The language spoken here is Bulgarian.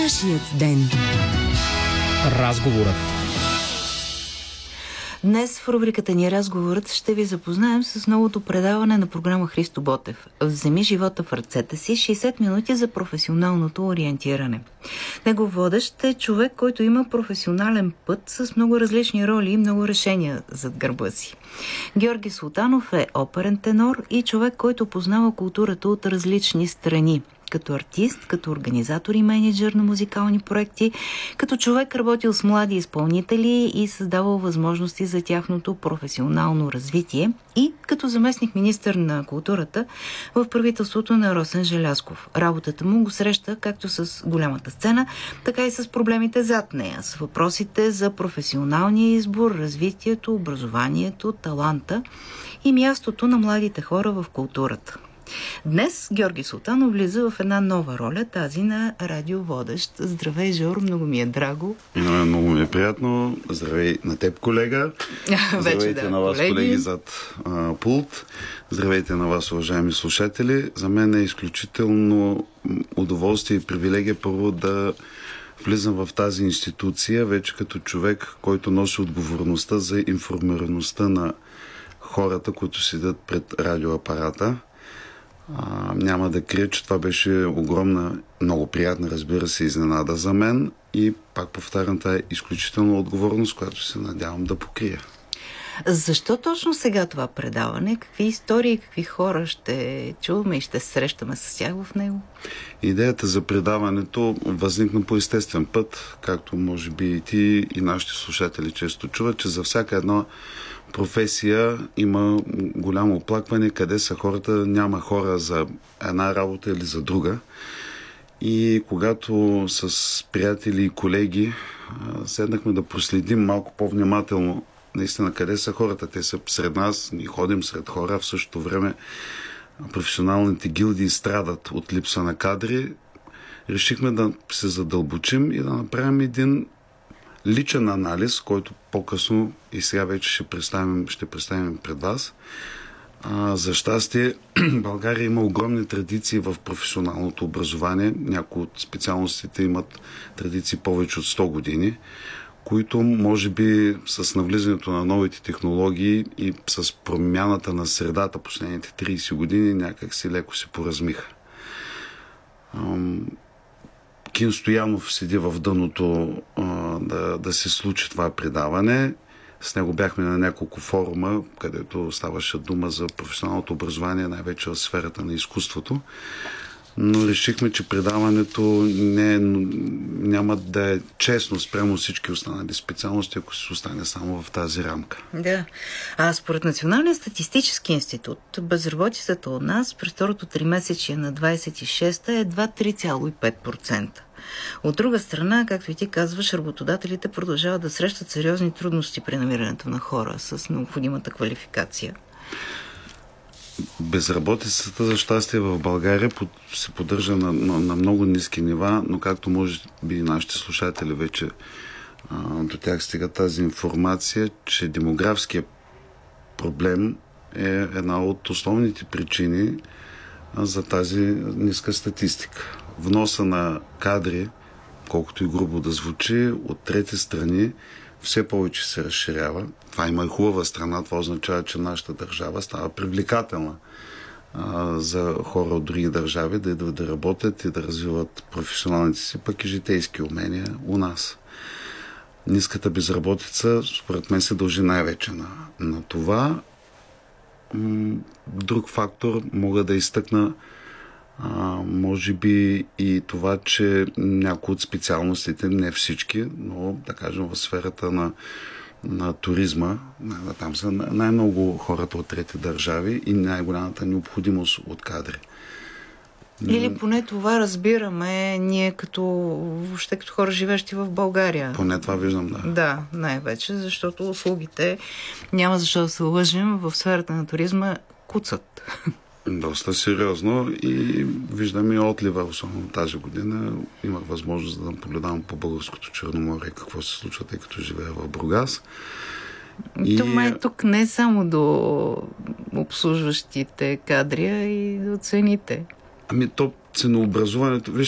Нашият ден. Разговорът. Днес в рубриката ни Разговорът ще ви запознаем с новото предаване на програма Христо Ботев. Вземи живота в ръцете си, 60 минути за професионалното ориентиране. Негов водещ е човек, който има професионален път с много различни роли и много решения зад гърба си. Георги Султанов е оперен тенор и човек, който познава културата от различни страни. Като артист, като организатор и мениджър на музикални проекти, като човек работил с млади изпълнители и създавал възможности за тяхното професионално развитие и като заместник министър на културата в правителството на Росен Желязков. Работата му го среща както с голямата сцена, така и с проблемите зад нея, с въпросите за професионалния избор, развитието, образованието, таланта и мястото на младите хора в културата. Днес Георги Султанов влиза в една нова роля, тази на радиоводещ. Здравей, Жоро, много ми е драго. Много ми е приятно. Здравей на теб, колега. Здравейте на вас, колеги зад пулт. Здравейте на вас, уважаеми слушатели. За мен е изключително удоволствие и привилегия първо да влизам в тази институция, вече като човек, който носи отговорността за информираността на хората, които седят пред радиоапарата. Няма да крия, че това беше огромна, много приятна, разбира се, изненада за мен и пак повтарям, това е изключителна отговорност, която се надявам да покрия. Защо точно сега това предаване? Какви истории, какви хора ще чуваме и ще се срещаме с тях в него? Идеята за предаването възникна по естествен път, както може би и ти и нашите слушатели често чуват, че за всяка една професия има голямо оплакване, къде са хората, няма хора за една работа или за друга. И когато с приятели и колеги седнахме да проследим малко по-внимателно наистина къде са хората, те са сред нас, ние ходим сред хора, в същото време професионалните гилдии страдат от липса на кадри, решихме да се задълбочим и да направим един личен анализ, който по-късно и сега вече ще представим пред вас. За щастие, България има огромни традиции в професионалното образование. Някои от специалностите имат традиции повече от 100 години, които може би с навлизането на новите технологии и с промяната на средата последните 30 години някак си леко се поразмиха. Кин Стоянов седи в дъното да се случи това предаване. С него бяхме на няколко форума, където ставаше дума за професионалното образование, най-вече в сферата на изкуството. Но решихме, че предаването няма да е честно спрямо всички останали специалности, ако се остане само в тази рамка. Да. Според Националния статистически институт, безработицата у нас през второто тримесечие на 26-та е едва 3,5%. От друга страна, както и ти казваш, работодателите продължават да срещат сериозни трудности при намирането на хора с необходимата квалификация. Безработицата, за щастие, в България се поддържа на много ниски нива, но както може би нашите слушатели вече до тях стига тази информация, че демографският проблем е една от основните причини за тази ниска статистика. Вноса на кадри, колкото и грубо да звучи, от трети страни все повече се разширява. Това има и хубава страна. Това означава, че нашата държава става привлекателна за хора от други държави да идват да работят и да развиват професионалните си, пък и житейски умения у нас. Ниската безработица, според мен, се дължи най-вече на това. Друг фактор мога да изтъкна може би и това, че някои от специалностите, не всички, но да кажем в сферата на туризма, там са най-много хората от трети държави и най-голямата необходимост от кадри. Или поне това разбираме ние въобще като хора, живещи в България. Поне това виждам, да. Да, най-вече, защото услугите, няма защо да се лъжим, в сферата на туризма куцат. Доста сериозно и виждаме и отлива, особено тази година. Имах възможност да наблюдавам по българското Черноморие какво се случва, тъй като живея в Бургас. Това е тук не само до обслужващите кадри, а и до цените. То ценообразуването,